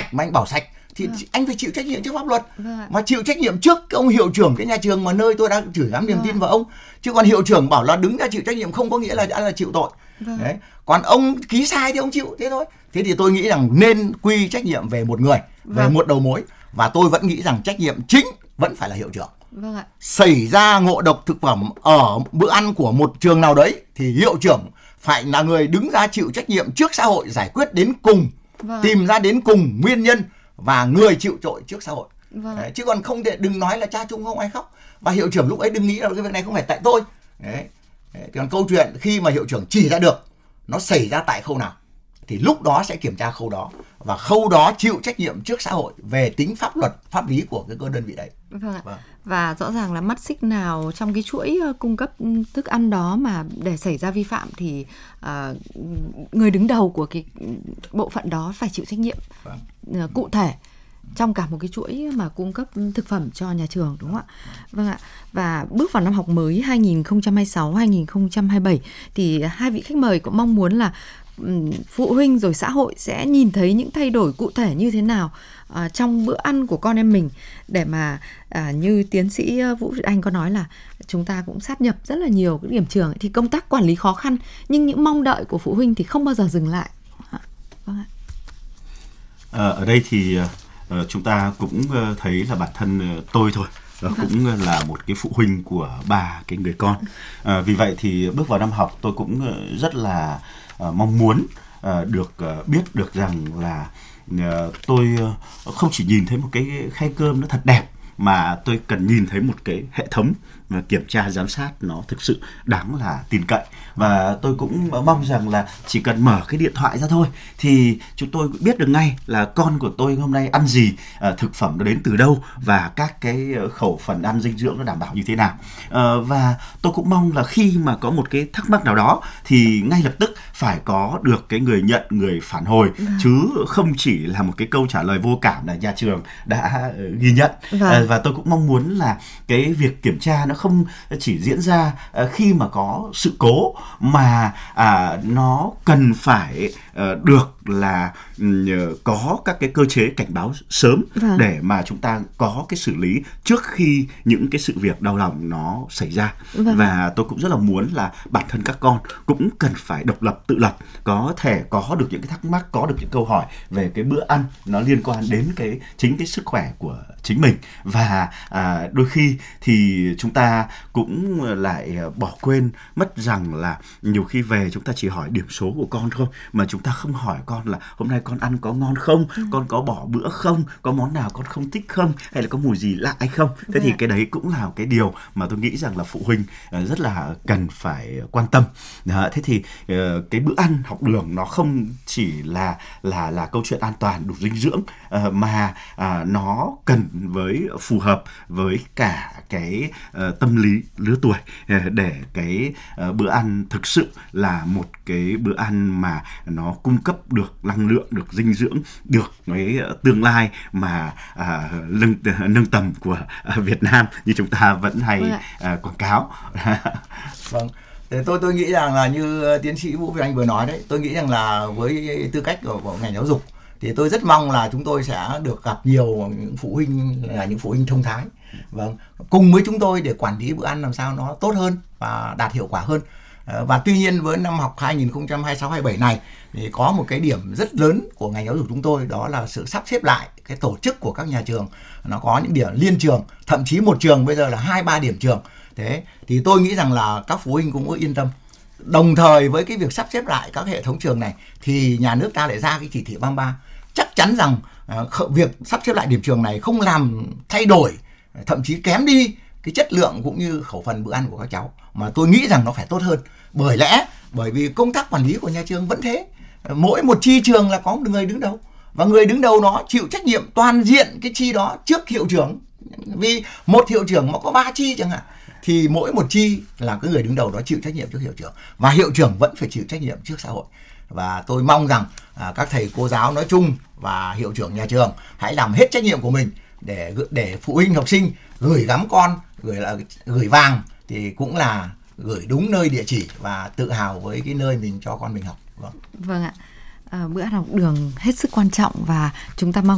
sạch mà anh bảo sạch thì anh phải chịu trách nhiệm trước pháp luật, và chịu trách nhiệm trước cái ông hiệu trưởng cái nhà trường mà nơi tôi đang gửi gắm niềm tin vào ông. Chứ còn hiệu trưởng bảo là đứng ra chịu trách nhiệm không có nghĩa là đã là chịu tội. Đấy. Còn ông ký sai thì ông chịu thế thôi. Thế thì tôi nghĩ rằng nên quy trách nhiệm về một người, về một đầu mối, và tôi vẫn nghĩ rằng trách nhiệm chính vẫn phải là hiệu trưởng. Xảy ra ngộ độc thực phẩm ở bữa ăn của một trường nào đấy thì hiệu trưởng phải là người đứng ra chịu trách nhiệm trước xã hội, giải quyết đến cùng, tìm ra đến cùng nguyên nhân và người chịu tội trước xã hội. Đấy, chứ còn không thể đừng nói là cha chung không ai khóc, và hiệu trưởng lúc ấy đừng nghĩ là cái việc này không phải tại tôi. Đấy. Còn câu chuyện khi mà hiệu trưởng chỉ ra được nó xảy ra tại khâu nào thì lúc đó sẽ kiểm tra khâu đó, và khâu đó chịu trách nhiệm trước xã hội về tính pháp luật, pháp lý của cái cơ đơn vị đấy. Và rõ ràng là mắt xích nào trong cái chuỗi cung cấp thức ăn đó mà để xảy ra vi phạm thì người đứng đầu của cái bộ phận đó phải chịu trách nhiệm cụ thể trong cả một cái chuỗi mà cung cấp thực phẩm cho nhà trường, đúng không ạ? Vâng ạ. Và bước vào năm học mới 2026-2027 thì hai vị khách mời cũng mong muốn là phụ huynh rồi xã hội sẽ nhìn thấy những thay đổi cụ thể như thế nào trong bữa ăn của con em mình, để mà như tiến sĩ Vũ Việt Anh có nói là chúng ta cũng sát nhập rất là nhiều cái điểm trường, thì công tác quản lý khó khăn, nhưng những mong đợi của phụ huynh thì không bao giờ dừng lại. Vâng ạ. Ở đây thì chúng ta cũng thấy là bản thân tôi thôi cũng là một cái phụ huynh của 3 cái người con. Vì vậy thì bước vào năm học tôi cũng rất là mong muốn được biết được rằng là tôi không chỉ nhìn thấy một cái khay cơm nó thật đẹp, mà tôi cần nhìn thấy một cái hệ thống kiểm tra giám sát nó thực sự đáng là tin cậy. Và tôi cũng mong rằng là chỉ cần mở cái điện thoại ra thôi thì chúng tôi biết được ngay là con của tôi hôm nay ăn gì, thực phẩm nó đến từ đâu, và các cái khẩu phần ăn dinh dưỡng nó đảm bảo như thế nào. Và tôi cũng mong là khi mà có một cái thắc mắc nào đó thì ngay lập tức phải có được cái người nhận, người phản hồi, chứ không chỉ là một cái câu trả lời vô cảm là nhà trường đã ghi nhận. Và tôi cũng mong muốn là cái việc kiểm tra nó không chỉ diễn ra khi mà có sự cố, mà nó cần phải được là có các cái cơ chế cảnh báo sớm để mà chúng ta có cái xử lý trước khi những cái sự việc đau lòng nó xảy ra. Và tôi cũng rất là muốn là bản thân các con cũng cần phải độc lập, tự lập, có thể có được những cái thắc mắc, có được những câu hỏi về cái bữa ăn nó liên quan đến chính cái sức khỏe của chính mình. Và đôi khi thì chúng ta cũng lại bỏ quên mất rằng là nhiều khi về chúng ta chỉ hỏi điểm số của con thôi, mà chúng ta không hỏi con là hôm nay con ăn có ngon không, con có bỏ bữa không, có món nào con không thích không, hay là có mùi gì lạ hay không. Thế thì cái đấy cũng là cái điều mà tôi nghĩ rằng là phụ huynh rất là cần phải quan tâm. Thế thì cái bữa ăn học đường nó không chỉ là câu chuyện an toàn, đủ dinh dưỡng, mà nó cần với phù hợp với cả cái tâm lý lứa tuổi, để cái bữa ăn thực sự là một cái bữa ăn mà nó cung cấp được năng lượng, được dinh dưỡng, được cái tương lai mà nâng tầm của Việt Nam như chúng ta vẫn hay quảng cáo. Vâng. Tôi nghĩ rằng là như tiến sĩ Vũ Việt Anh vừa nói đấy, tôi nghĩ rằng là với tư cách của ngành giáo dục thì tôi rất mong là chúng tôi sẽ được gặp nhiều những phụ huynh là những phụ huynh thông thái, vâng, cùng với chúng tôi để quản lý bữa ăn làm sao nó tốt hơn và đạt hiệu quả hơn. Và tuy nhiên với năm học 2026-27 này thì có một cái điểm rất lớn của ngành giáo dục chúng tôi, đó là sự sắp xếp lại cái tổ chức của các nhà trường. Nó có những điểm liên trường, thậm chí một trường bây giờ là 2-3 điểm trường. Thế thì tôi nghĩ rằng là các phụ huynh cũng có yên tâm. Đồng thời với cái việc sắp xếp lại các hệ thống trường này thì nhà nước ta lại ra cái chỉ thị 33. Chắc chắn rằng việc sắp xếp lại điểm trường này không làm thay đổi, thậm chí kém đi cái chất lượng cũng như khẩu phần bữa ăn của các cháu, mà tôi nghĩ rằng nó phải tốt hơn. Bởi vì công tác quản lý của nhà trường vẫn thế. Mỗi một chi trường là có một người đứng đầu, và người đứng đầu nó chịu trách nhiệm toàn diện cái chi đó trước hiệu trưởng. Vì một hiệu trưởng mà có 3 chi chẳng hạn, thì mỗi một chi là cái người đứng đầu đó chịu trách nhiệm trước hiệu trưởng, và hiệu trưởng vẫn phải chịu trách nhiệm trước xã hội. Và tôi mong rằng các thầy cô giáo nói chung và hiệu trưởng nhà trường hãy làm hết trách nhiệm của mình để phụ huynh học sinh gửi gắm con, gửi vàng thì cũng là gửi đúng nơi địa chỉ và tự hào với cái nơi mình cho con mình học. Vâng ạ. Bữa ăn học đường hết sức quan trọng, và chúng ta mong